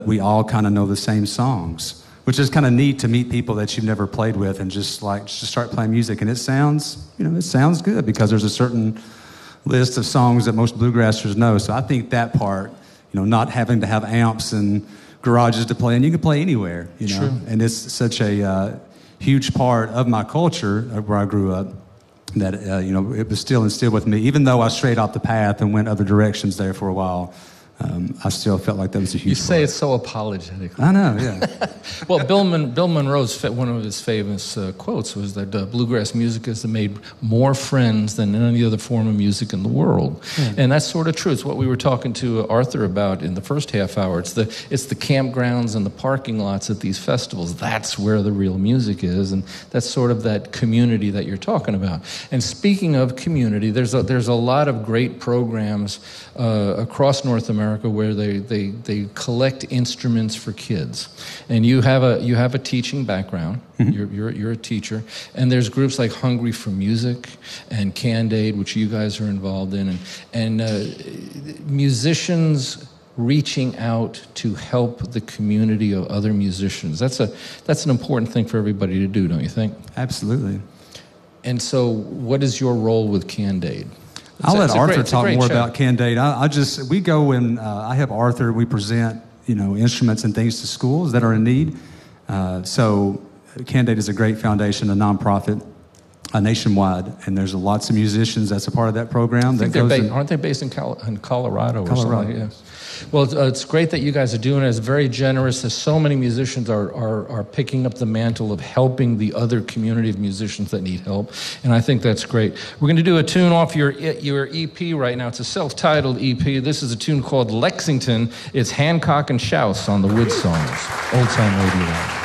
we all kind of know the same songs, which is kind of neat to meet people that you've never played with and just start playing music. And it sounds good because there's a certain list of songs that most bluegrassers know. So I think that part, not having to have amps and garages to play in, you can play anywhere, True. And it's such a huge part of my culture where I grew up that, it was still instilled with me. Even though I strayed off the path and went other directions there for a while, I still felt like that was a huge part. You say it so apologetically. I know, yeah. Well, Bill Monroe's, one of his famous quotes was that bluegrass music has made more friends than any other form of music in the world. And that's sort of true. It's what we were talking to Arthur about in the first half hour. It's the campgrounds and the parking lots at these festivals. That's where the real music is, and that's sort of that community that you're talking about. And speaking of community, there's a lot of great programs across North America where they collect instruments for kids, and you have a teaching background. Mm-hmm. You're a teacher, and there's groups like Hungry for Music and Cand-Aid, which you guys are involved in, and musicians reaching out to help the community of other musicians. That's an important thing for everybody to do, don't you think? Absolutely. And so, what is your role with Cand-Aid? I'll let Arthur talk more about Cand-Aid. We go and I have Arthur. We present, instruments and things to schools that are in need. So Cand-Aid is a great foundation, a nonprofit, nationwide, and there's lots of musicians that's a part of that program. Aren't they based in Colorado? Or something? Yeah. Well, it's great that you guys are doing it. It's very generous. There's so many musicians are picking up the mantle of helping the other community of musicians that need help, and I think that's great. We're going to do a tune off your EP right now. It's a self-titled EP. This is a tune called Lexington. It's Hancock and Shouse on the Wood Songs, Old Time Radio.